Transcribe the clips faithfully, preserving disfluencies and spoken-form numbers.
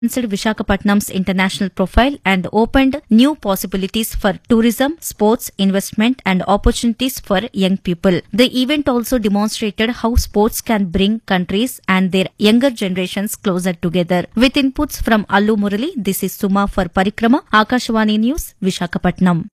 enhanced Visakhapatnam's international profile and opened new possibilities for tourism, sports, investment and opportunities for young people. The event also demonstrated how sports can bring countries and their younger generations closer together. With inputs from Allu Murali, this is Suma for Parikrama, Akashvani News, Visakhapatnam.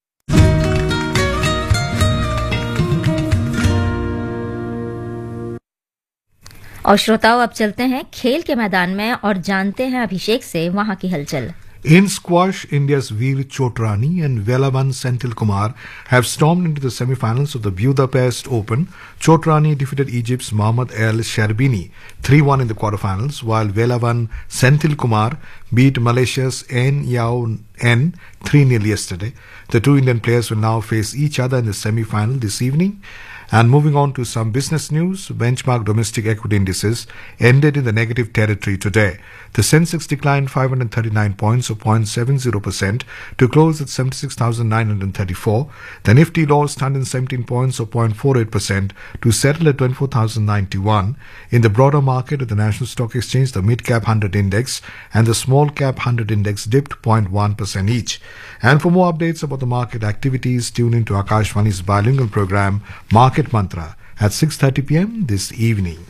और श्रोताओं, अब चलते हैं खेल के मैदान में और जानते हैं अभिषेक से वहां की हलचल। In squash, India's Veer Chotrani and Velavan Senthil Kumar have stormed into the semi-finals of the Budapest Open. Chotrani defeated Egypt's Mohammad El Sherbini three one in the quarterfinals, while Velavan Senthil Kumar beat Malaysia's En Yao En three nil yesterday. The two Indian players will now face each other in the semi-final this evening. And moving on to some business news, benchmark domestic equity indices ended in the negative territory today. The Sensex declined five hundred thirty-nine points or zero point seven zero percent to close at seventy-six thousand nine hundred thirty-four. The Nifty lost one hundred seventeen points or zero point four eight percent to settle at twenty-four thousand ninety-one. In the broader market at the National Stock Exchange, the mid-cap one hundred index and the small-cap one hundred index dipped zero point one percent each. And for more updates about the market activities, tune into Akashvani's bilingual program, Market Mantra, at six thirty p m this evening.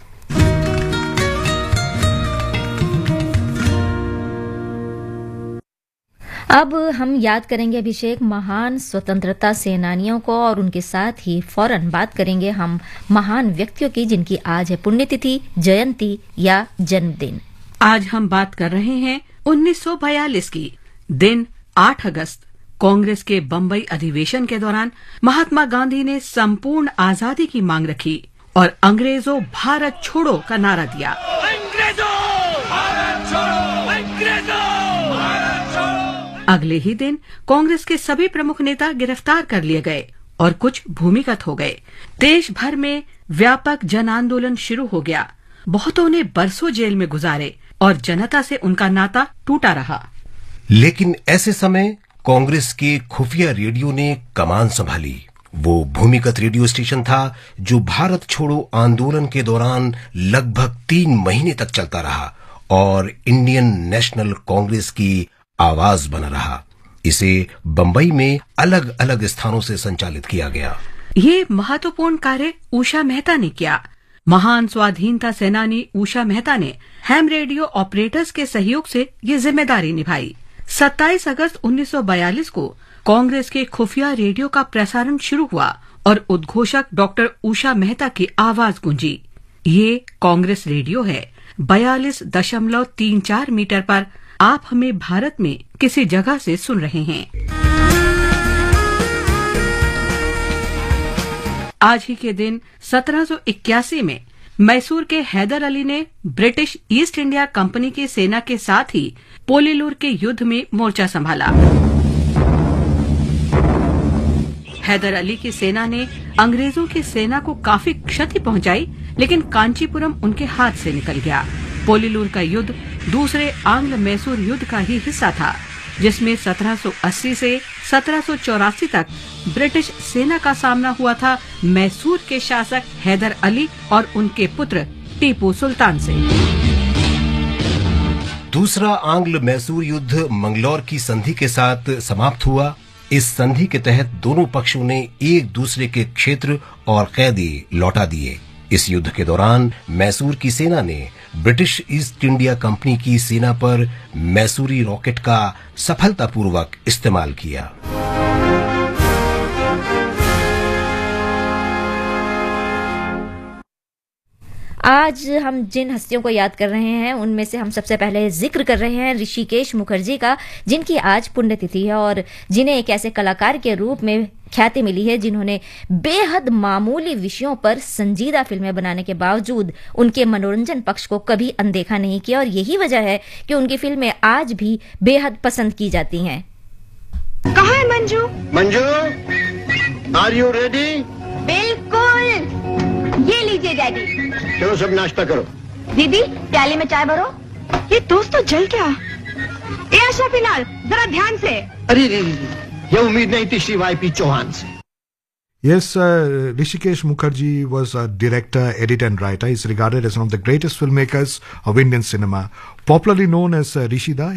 अब हम याद करेंगे अभिषेक महान स्वतंत्रता सेनानियों को और उनके साथ ही फौरन बात करेंगे हम महान व्यक्तियों की जिनकी आज है पुण्यतिथि, जयंती या जन्मदिन। आज हम बात कर रहे हैं उन्नीस सौ बयालीस की। दिन आठ अगस्त कांग्रेस के बम्बई अधिवेशन के दौरान महात्मा गांधी ने संपूर्ण आजादी की मांग रखी और अंग्रेजों भारत छोड़ो का नारा दिया। अंग्रेजों भारत छोड़ो, अंग्रेजों भारत छोड़ो। अगले ही दिन कांग्रेस के सभी प्रमुख नेता गिरफ्तार कर लिए गए और कुछ भूमिगत हो गए। देश भर में व्यापक जन आंदोलन शुरू हो गया। बहुतों ने बरसों जेल में गुजारे और जनता से उनका नाता टूटा रहा। लेकिन ऐसे समय कांग्रेस के खुफिया रेडियो ने कमान संभाली। वो भूमिगत रेडियो स्टेशन था जो भारत छोड़ो आंदोलन के दौरान लगभग तीन महीने तक चलता रहा और इंडियन नेशनल कांग्रेस की आवाज बना रहा। इसे बंबई में अलग अलग स्थानों से संचालित किया गया। ये महत्वपूर्ण कार्य उषा मेहता ने किया। महान स्वाधीनता सेनानी उषा मेहता ने हैम रेडियो ऑपरेटर्स के सहयोग से ये जिम्मेदारी निभाई। सत्ताईस अगस्त उन्नीस सौ बयालीस को कांग्रेस के खुफिया रेडियो का प्रसारण शुरू हुआ और उद्घोषक डॉक्टर उषा मेहता की आवाज गूंजी। ये कांग्रेस रेडियो है। बयालीस दशमलव तीन चार मीटर पर आप हमें भारत में किसी जगह से सुन रहे हैं। आज ही के दिन सत्रह सौ इक्यासी में मैसूर के हैदर अली ने ब्रिटिश ईस्ट इंडिया कंपनी की सेना के साथ ही पोलीलूर के युद्ध में मोर्चा संभाला। हैदर अली की सेना ने अंग्रेजों की सेना को काफी क्षति पहुंचाई, लेकिन कांचीपुरम उनके हाथ से निकल गया। पोलीलूर का युद्ध दूसरे आंग्ल मैसूर युद्ध का ही हिस्सा था, जिसमें सत्रह सौ अस्सी से सत्रह सौ चौरासी तक ब्रिटिश सेना का सामना हुआ था मैसूर के शासक हैदर अली और उनके पुत्र टीपू सुल्तान से। दूसरा आंग्ल मैसूर युद्ध मंगलौर की संधि के साथ समाप्त हुआ। इस संधि के तहत दोनों पक्षों ने एक दूसरे के क्षेत्र और कैदी लौटा दिए। इस युद्ध के दौरान मैसूर की सेना ने ब्रिटिश ईस्ट इंडिया कंपनी की सेना पर मैसूरी रॉकेट का सफलतापूर्वक इस्तेमाल किया। आज हम जिन हस्तियों को याद कर रहे हैं उनमें से हम सबसे पहले जिक्र कर रहे हैं ऋषिकेश मुखर्जी का, जिनकी आज पुण्यतिथि है और जिन्हें एक ऐसे कलाकार के रूप में ख्याति मिली है जिन्होंने बेहद मामूली विषयों पर संजीदा फिल्में बनाने के बावजूद उनके मनोरंजन पक्ष को कभी अनदेखा नहीं किया, और यही वजह है कि उनकी फिल्में आज भी बेहद पसंद की जाती हैं। कहाँ है Manju? Manju, are you ready? बिल्कुल। ये लीजिए डैडी। चलो सब नाश्ता करो। दीदी प्याले में चाय भरो। ये दोस्त तो जल क्या? ए आशा फिनाल, जरा ध्यान से। अरे रे रे, ये उम्मीद नहीं थी श्री वाई पी चौहान से। Yes, uh, Rishikesh Mukherjee was a director, editor, and writer. He's regarded as one of the greatest filmmakers of Indian cinema. Popularly known as uh, Rishida,